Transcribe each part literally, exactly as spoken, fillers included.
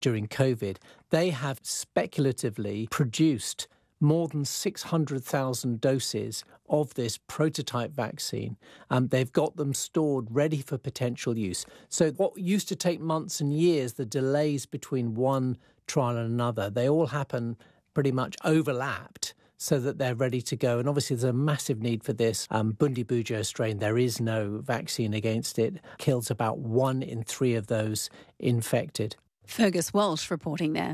during COVID, they have speculatively produced more than six hundred thousand doses of this prototype vaccine. Um, they've got them stored ready for potential use. So what used to take months and years, the delays between one trial and another, they all happen pretty much overlapped so that they're ready to go. And obviously there's a massive need for this. Um, Bundibugyo strain, there is no vaccine against it. Kills about one in three of those infected. Fergus Walsh reporting there.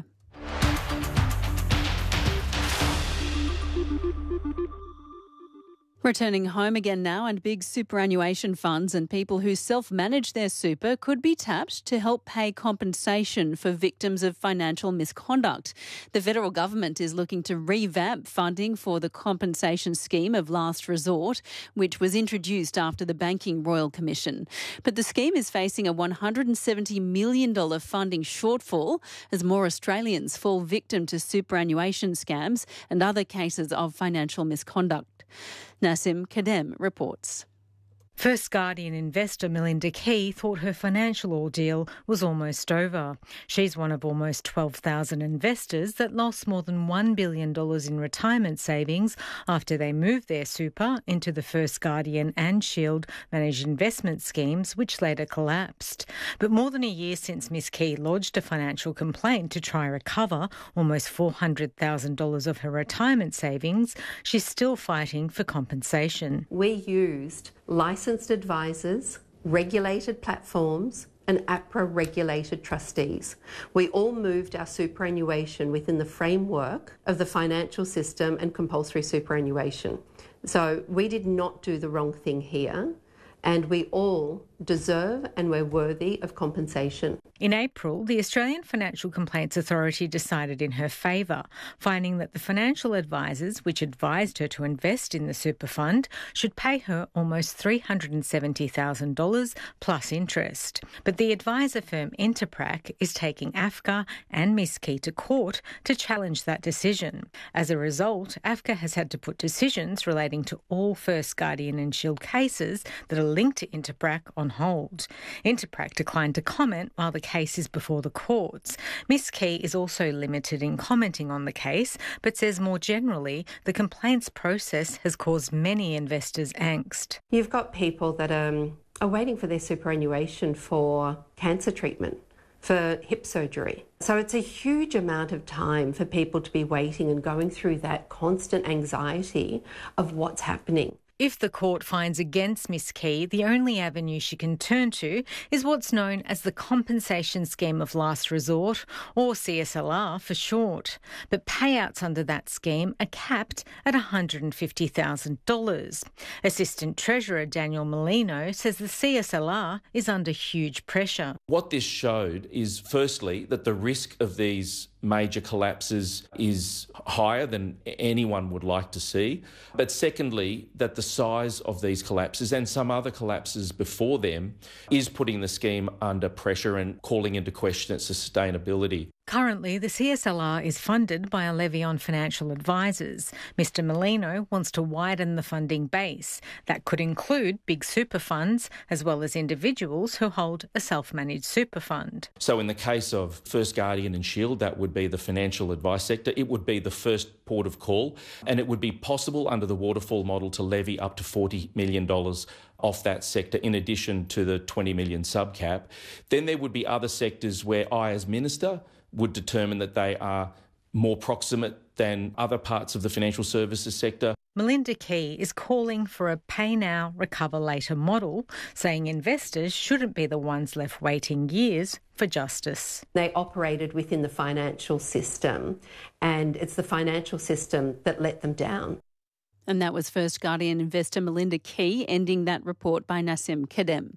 Returning home again now, and big superannuation funds and people who self-manage their super could be tapped to help pay compensation for victims of financial misconduct. The federal government is looking to revamp funding for the compensation scheme of last resort, which was introduced after the Banking Royal Commission. But the scheme is facing a one hundred seventy million dollars funding shortfall as more Australians fall victim to superannuation scams and other cases of financial misconduct. Nassim Kadem reports. First Guardian investor Melinda Key thought her financial ordeal was almost over. She's one of almost twelve thousand investors that lost more than one billion dollars in retirement savings after they moved their super into the First Guardian and Shield managed investment schemes, which later collapsed. But more than a year since Miss Key lodged a financial complaint to try recover almost four hundred thousand dollars of her retirement savings, she's still fighting for compensation. We used licensed advisors, regulated platforms and APRA-regulated trustees. We all moved our superannuation within the framework of the financial system and compulsory superannuation. So we did not do the wrong thing here, and we all deserve and we're worthy of compensation. In April, the Australian Financial Complaints Authority decided in her favour, finding that the financial advisors which advised her to invest in the super fund should pay her almost three hundred seventy thousand dollars plus interest. But the advisor firm Interprac is taking AFCA and Miss Key to court to challenge that decision. As a result, AFCA has had to put decisions relating to all First Guardian and Shield cases that are linked to Interprac on hold. Interprac declined to comment while the case is before the courts. Miss Key is also limited in commenting on the case, but says more generally the complaints process has caused many investors angst. You've got people that um, are waiting for their superannuation for cancer treatment, for hip surgery. So it's a huge amount of time for people to be waiting and going through that constant anxiety of what's happening. If the court finds against Miss Key, the only avenue she can turn to is what's known as the Compensation Scheme of Last Resort, or C S L R for short. But payouts under that scheme are capped at one hundred fifty thousand dollars. Assistant Treasurer Daniel Molino says the C S L R is under huge pressure. What this showed is, firstly, that the risk of these major collapses is higher than anyone would like to see. But secondly, that the size of these collapses and some other collapses before them is putting the scheme under pressure and calling into question its sustainability. Currently, the C S L R is funded by a levy on financial advisors. Mister Molino wants to widen the funding base. That could include big super funds as well as individuals who hold a self-managed super fund. So in the case of First Guardian and Shield, that would be the financial advice sector. It would be the first port of call, and it would be possible under the waterfall model to levy up to forty million dollars off that sector in addition to the twenty million dollars subcap. Then there would be other sectors where I, as Minister, would determine that they are more proximate than other parts of the financial services sector. Melinda Key is calling for a pay now, recover later model, saying investors shouldn't be the ones left waiting years for justice. They operated within the financial system, and it's the financial system that let them down. And that was First Guardian investor Melinda Key, ending that report by Nassim Kadem.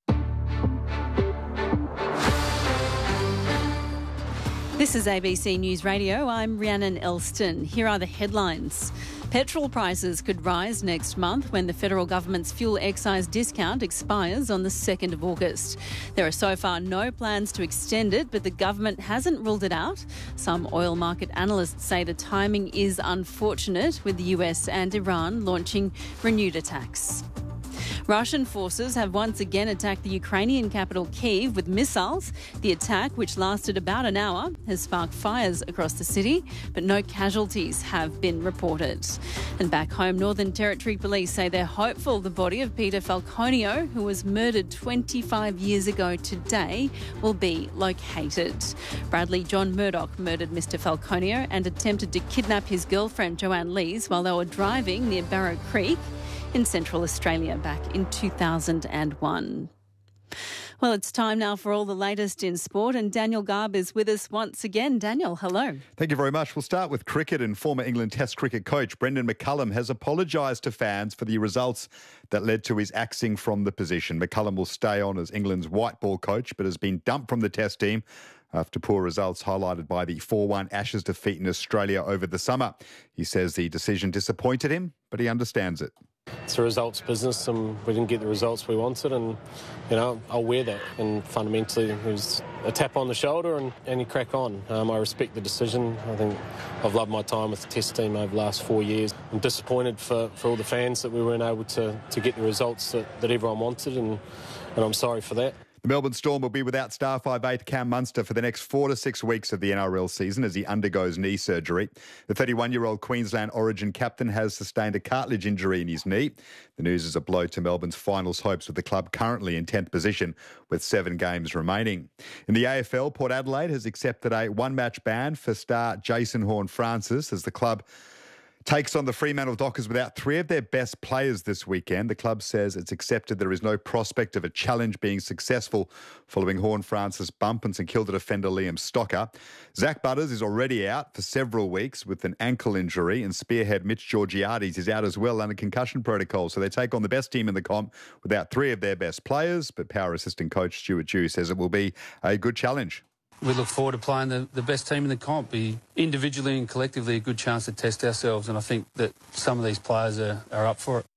This is A B C News Radio. I'm Rhiannon Elston. Here are the headlines. Petrol prices could rise next month when the federal government's fuel excise discount expires on the second of August. There are so far no plans to extend it, but the government hasn't ruled it out. Some oil market analysts say the timing is unfortunate, with the U S and Iran launching renewed attacks. Russian forces have once again attacked the Ukrainian capital Kyiv with missiles. The attack, which lasted about an hour, has sparked fires across the city, but no casualties have been reported. And back home, Northern Territory Police say they're hopeful the body of Peter Falconio, who was murdered twenty-five years ago today, will be located. Bradley John Murdoch murdered Mister Falconio and attempted to kidnap his girlfriend Joanne Lees while they were driving near Barrow Creek in Central Australia back in two thousand one. Well, it's time now for all the latest in sport, and Daniel Garb is with us once again. Daniel, hello. Thank you very much. We'll start with cricket, and former England Test cricket coach Brendan McCullum has apologised to fans for the results that led to his axing from the position. McCullum will stay on as England's white ball coach, but has been dumped from the Test team after poor results highlighted by the four one Ashes defeat in Australia over the summer. He says the decision disappointed him, but he understands it. It's a results business, and we didn't get the results we wanted, and, you know, I'll wear that. And fundamentally, it was a tap on the shoulder and, and you crack on. Um, I respect the decision. I think I've loved my time with the Test team over the last four years. I'm disappointed for, for all the fans that we weren't able to, to get the results that, that everyone wanted, and, and I'm sorry for that. The Melbourne Storm will be without star five eight Cam Munster for the next four to six weeks of the N R L season as he undergoes knee surgery. The thirty-one-year-old Queensland Origin captain has sustained a cartilage injury in his knee. The news is a blow to Melbourne's finals hopes, with the club currently in tenth position with seven games remaining. In the A F L, Port Adelaide has accepted a one-match ban for star Jason Horne-Francis as the club takes on the Fremantle Dockers without three of their best players this weekend. The club says it's accepted there is no prospect of a challenge being successful following Horne-Francis' bump and St Kilda defender Liam Stocker. Zach Butters is already out for several weeks with an ankle injury, and spearhead Mitch Georgiades is out as well under concussion protocol. So they take on the best team in the comp without three of their best players, but power assistant coach Stuart Dew says it will be a good challenge. We look forward to playing the, the best team in the comp. Be individually and collectively a good chance to test ourselves, and I think that some of these players are, are up for it.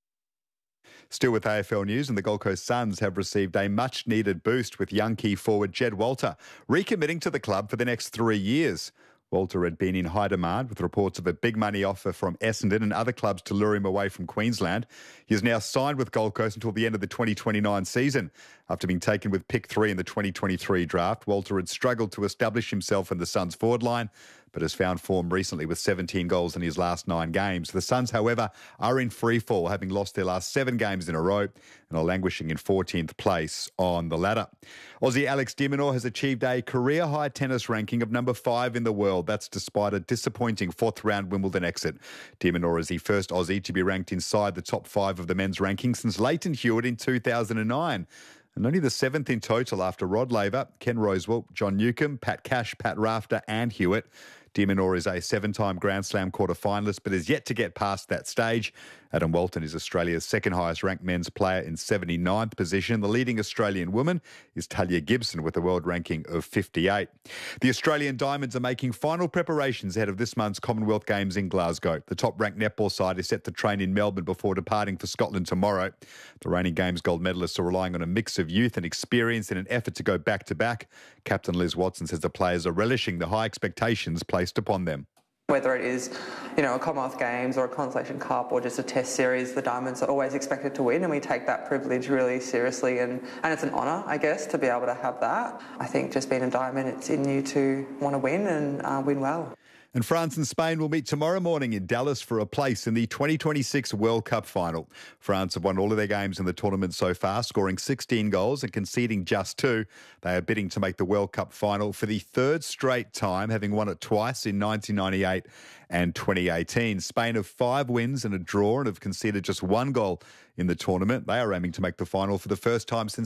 Still with A F L news, and the Gold Coast Suns have received a much-needed boost with young key forward Jed Walter recommitting to the club for the next three years. Walter had been in high demand with reports of a big money offer from Essendon and other clubs to lure him away from Queensland. He is now signed with Gold Coast until the end of the twenty twenty-nine season. After being taken with pick three in the twenty twenty-three draft, Walter had struggled to establish himself in the Suns forward line, but has found form recently with seventeen goals in his last nine games. The Suns, however, are in free fall, having lost their last seven games in a row and are languishing in fourteenth place on the ladder. Aussie Alex de Minaur has achieved a career-high tennis ranking of number five in the world. That's despite a disappointing fourth-round Wimbledon exit. De Minaur is the first Aussie to be ranked inside the top five of the men's ranking since Leighton Hewitt in two thousand nine. And only the seventh in total after Rod Laver, Ken Rosewell, John Newcombe, Pat Cash, Pat Rafter and Hewitt. De Minaur is a seven-time Grand Slam quarter-finalist but is yet to get past that stage. Adam Walton is Australia's second highest-ranked men's player in seventy-ninth position. The leading Australian woman is Talia Gibson with a world ranking of fifty-eight. The Australian Diamonds are making final preparations ahead of this month's Commonwealth Games in Glasgow. The top-ranked netball side is set to train in Melbourne before departing for Scotland tomorrow. The reigning Games gold medalists are relying on a mix of youth and experience in an effort to go back-to-back. Captain Liz Watson says the players are relishing the high expectations placed upon them. Whether it is, you know, a Commonwealth Games or a Consolation Cup or just a Test series, the Diamonds are always expected to win, and we take that privilege really seriously, and, and it's an honour, I guess, to be able to have that. I think just being a Diamond, it's in you to want to win and uh, win well. And France and Spain will meet tomorrow morning in Dallas for a place in the twenty twenty-six World Cup final. France have won all of their games in the tournament so far, scoring sixteen goals and conceding just two. They are bidding to make the World Cup final for the third straight time, having won it twice in nineteen ninety-eight and twenty eighteen. Spain have five wins and a draw and have conceded just one goal in the tournament. They are aiming to make the final for the first time since